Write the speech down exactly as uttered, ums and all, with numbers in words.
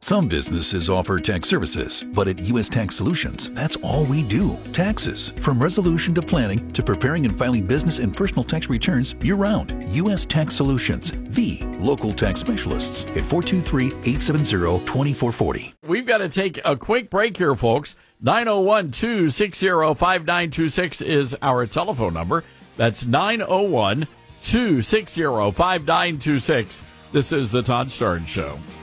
Some businesses offer tax services, but at U S Tax Solutions, that's all we do. Taxes. From resolution to planning to preparing and filing business and personal tax returns year-round. U S Tax Solutions, the local tax specialists at four two three, eight seven zero, two four four zero. We've got to take a quick break here, folks. nine oh one, two six zero, five nine two six is our telephone number. That's nine oh one, two six zero, five nine two six. This is the Todd Starnes Show.